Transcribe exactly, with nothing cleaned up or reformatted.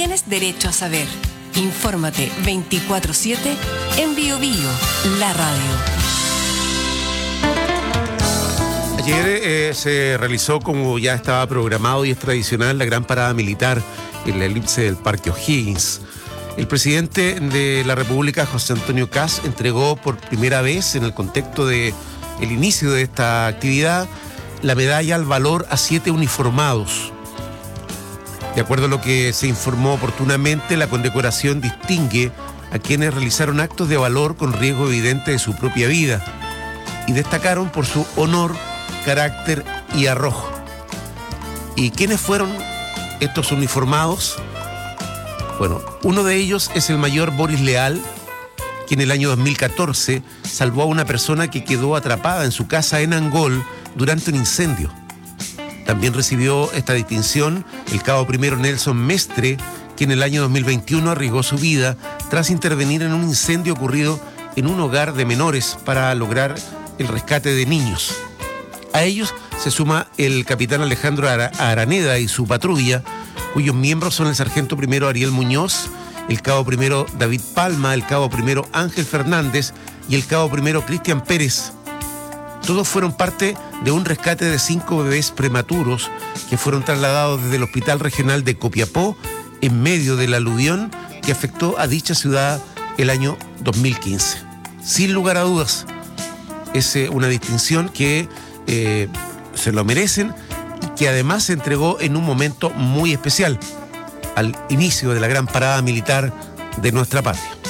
Tienes derecho a saber. Infórmate veinticuatro siete en Bio Bio, la radio. Ayer eh, se realizó, como ya estaba programado y es tradicional, la gran parada militar en la elipse del Parque O'Higgins. El presidente de la República, José Antonio Kast, entregó por primera vez en el contexto del inicio de esta actividad la medalla al valor a siete uniformados. De acuerdo a lo que se informó oportunamente, la condecoración distingue a quienes realizaron actos de valor con riesgo evidente de su propia vida y destacaron por su honor, carácter y arrojo. ¿Y quiénes fueron estos uniformados? Bueno, uno de ellos es el mayor Boris Leal, que en el año dos mil catorce salvó a una persona que quedó atrapada en su casa en Angol durante un incendio. También recibió esta distinción el cabo primero Nelson Mestre, que en el año dos mil veintiuno arriesgó su vida tras intervenir en un incendio ocurrido en un hogar de menores para lograr el rescate de niños. A ellos se suma el capitán Alejandro Araneda y su patrulla, cuyos miembros son el sargento primero Ariel Muñoz, el cabo primero David Palma, el cabo primero Ángel Fernández y el cabo primero Cristian Pérez. Todos fueron parte de un rescate de cinco bebés prematuros que fueron trasladados desde el Hospital Regional de Copiapó en medio del aluvión que afectó a dicha ciudad el año dos mil quince. Sin lugar a dudas, es una distinción que eh, se lo merecen y que además se entregó en un momento muy especial, al inicio de la gran parada militar de nuestra patria.